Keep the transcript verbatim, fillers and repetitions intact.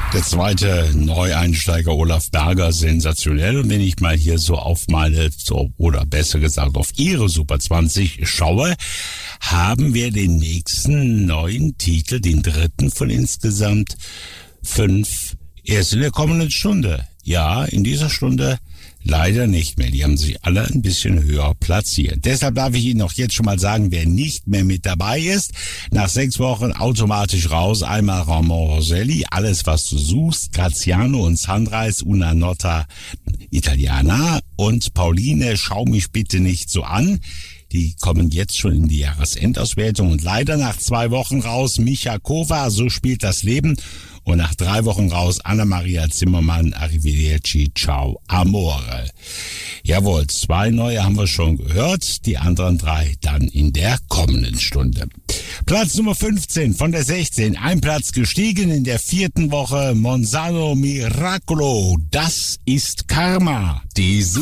Der zweite Neueinsteiger Olaf Berger, sensationell. Und wenn ich mal hier so auf meine, so, oder besser gesagt auf Ihre Super zwanzig schaue, haben wir den nächsten neuen Titel, den dritten von insgesamt fünf, erst in der kommenden Stunde. Ja, in dieser Stunde leider nicht mehr. Die haben sich alle ein bisschen höher platziert. Deshalb darf ich Ihnen auch jetzt schon mal sagen, wer nicht mehr mit dabei ist. Nach sechs Wochen automatisch raus. Einmal Ramon Roselli, Alles, was du suchst. Graziano und Sunrise, Una Nota Italiana. Und Pauline, Schau mich bitte nicht so an. Die kommen jetzt schon in die Jahresendauswertung. Und leider nach zwei Wochen raus Micha Kova, So spielt das Leben. Und nach drei Wochen raus Anna-Maria Zimmermann, Arrivederci, Ciao, Amore. Jawohl, zwei neue haben wir schon gehört, die anderen drei dann in der kommenden Stunde. Platz Nummer fünfzehn von der sechzehn, ein Platz gestiegen in der vierten Woche, Monsanto Miracolo, Das ist Karma. Die